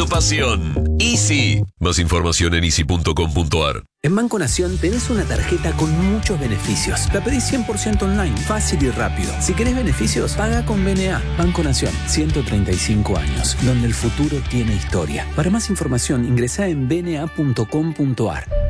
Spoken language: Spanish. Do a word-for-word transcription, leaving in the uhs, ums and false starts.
tu pasión. Easy. Más información en easy punto com punto ar. En Banco Nación tenés una tarjeta con muchos beneficios. La pedís cien por ciento online, fácil y rápido. Si querés beneficios, paga con B N A. Banco Nación, ciento treinta y cinco años, donde el futuro tiene historia. Para más información, ingresá en b n a punto com punto ar.